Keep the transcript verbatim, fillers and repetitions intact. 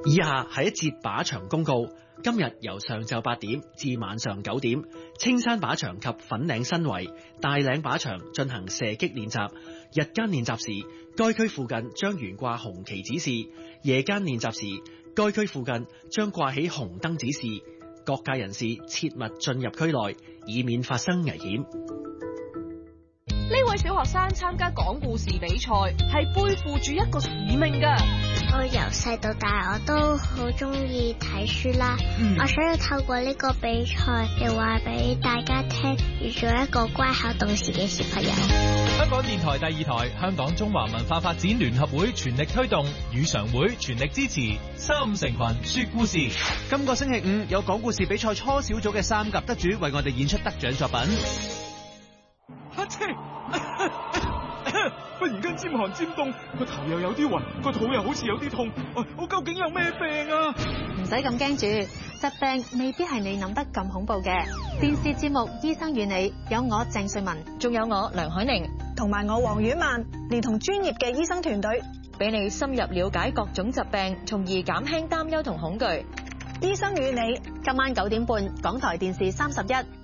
以下係一節靶場公告。今日由上晝八點至晚上九點，青山靶場及粉嶺新圍、大嶺靶場進行射擊練習。日間練習時，該區附近將懸掛紅旗指示；夜間練習時，該區附近將掛起紅燈指示。各界人士切勿進入區內，以免發生危險。 呢位小學生參加講故事比賽，係背負住一個使命㗎。 我由細到大我都好中意睇書啦，嗯、我想要透過呢個比賽嚟話俾大家聽，要做一個乖巧懂事嘅小朋友。 香港電台第二台、香港中華文化發展聯合會全力推動，語常會全力支持三五成群說故事。 今個星期五有講故事比賽初小組嘅三甲得主為我哋演出得獎作品。 阿車，忽然間尖寒尖凍，個頭又有啲暈，個肚又好似有啲痛，我究竟有咩病啊？ 唔使咁驚住，疾病未必係你諗得咁恐怖嘅。電視節目《醫生與你》有我鄭瑞文，仲有我梁海寧， 同埋我黃婉曼，連同專業嘅醫生團隊， 俾你深入了解各種疾病，從而減輕擔憂同恐懼。 醫生與你， 今晚九點半，港台電視三十一。